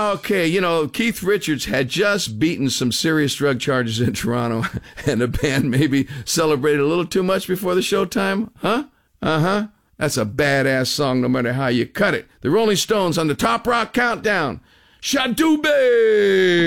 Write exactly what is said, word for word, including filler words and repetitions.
Okay, you know, Keith Richards had just beaten some serious drug charges in Toronto, and the band maybe celebrated a little too much before the showtime, huh? Uh-huh. That's a badass song no matter how you cut it. The Rolling Stones on the Top Rock Countdown. Shadube!